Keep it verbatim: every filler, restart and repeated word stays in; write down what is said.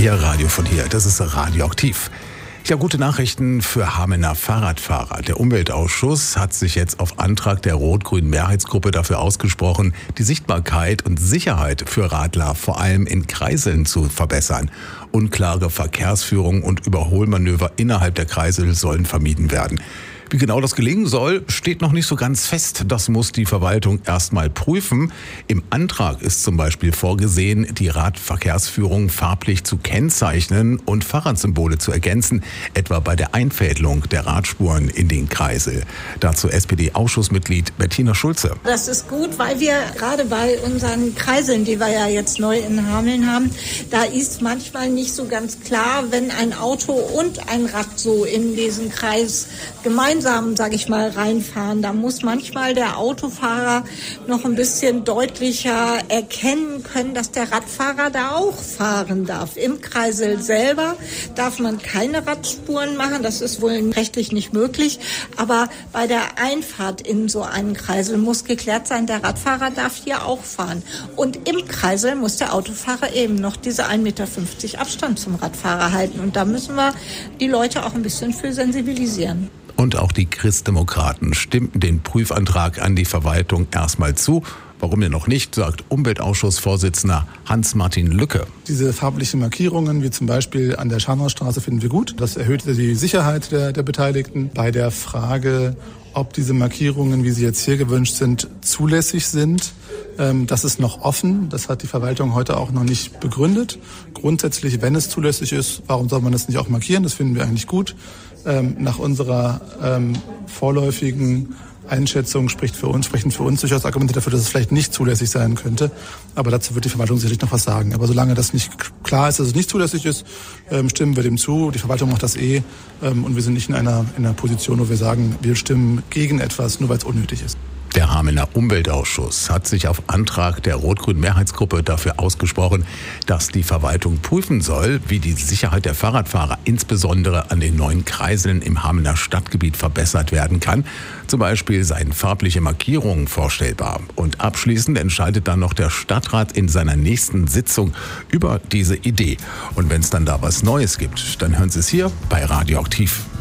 Ihr Radio von hier, das ist Radioaktiv. Ja, gute Nachrichten für Hamelner Fahrradfahrer. Der Umweltausschuss hat sich jetzt auf Antrag der rot-grünen Mehrheitsgruppe dafür ausgesprochen, die Sichtbarkeit und Sicherheit für Radler vor allem in Kreiseln zu verbessern. Unklare Verkehrsführung und Überholmanöver innerhalb der Kreisel sollen vermieden werden. Wie genau das gelingen soll, steht noch nicht so ganz fest. Das muss die Verwaltung erstmal prüfen. Im Antrag ist zum Beispiel vorgesehen, die Radverkehrsführung farblich zu kennzeichnen und Fahrradsymbole zu ergänzen, etwa bei der Einfädelung der Radspuren in den Kreisel. Dazu S P D-Ausschussmitglied Bettina Schulze. Das ist gut, weil wir gerade bei unseren Kreiseln, die wir ja jetzt neu in Hameln haben, da ist manchmal nicht so ganz klar, wenn ein Auto und ein Rad so in diesen Kreis gemeinsam Gemeinsam, sage ich mal, reinfahren. Da muss manchmal der Autofahrer noch ein bisschen deutlicher erkennen können, dass der Radfahrer da auch fahren darf. Im Kreisel selber darf man keine Radspuren machen, das ist wohl rechtlich nicht möglich. Aber bei der Einfahrt in so einen Kreisel muss geklärt sein, der Radfahrer darf hier auch fahren. Und im Kreisel muss der Autofahrer eben noch diese ein Meter fünfzig Abstand zum Radfahrer halten. Und da müssen wir die Leute auch ein bisschen für sensibilisieren. Und auch die Christdemokraten stimmten den Prüfantrag an die Verwaltung erstmal zu. Warum denn noch nicht, sagt Umweltausschussvorsitzender Hans-Martin Lücke. Diese farblichen Markierungen, wie zum Beispiel an der Scharnhorststraße, finden wir gut. Das erhöht die Sicherheit der, der Beteiligten. Bei der Frage, ob diese Markierungen, wie sie jetzt hier gewünscht sind, zulässig sind, ähm, das ist noch offen. Das hat die Verwaltung heute auch noch nicht begründet. Grundsätzlich, wenn es zulässig ist, warum soll man das nicht auch markieren? Das finden wir eigentlich gut. Ähm, nach unserer ähm, vorläufigen Einschätzung spricht für uns, sprechen für uns durchaus Argumente dafür, dass es vielleicht nicht zulässig sein könnte. Aber dazu wird die Verwaltung sicherlich noch was sagen. Aber solange das nicht klar ist, dass es nicht zulässig ist, ähm, stimmen wir dem zu. Die Verwaltung macht das eh. Ähm, und wir sind nicht in einer, in einer Position, wo wir sagen, wir stimmen gegen etwas, nur weil es unnötig ist. Der Hamelner Umweltausschuss hat sich auf Antrag der rot-grünen Mehrheitsgruppe dafür ausgesprochen, dass die Verwaltung prüfen soll, wie die Sicherheit der Fahrradfahrer insbesondere an den neuen Kreiseln im Hamelner Stadtgebiet verbessert werden kann. Zum Beispiel seien farbliche Markierungen vorstellbar. Und abschließend entscheidet dann noch der Stadtrat in seiner nächsten Sitzung über diese Idee. Und wenn es dann da was Neues gibt, dann hören Sie es hier bei Radioaktiv.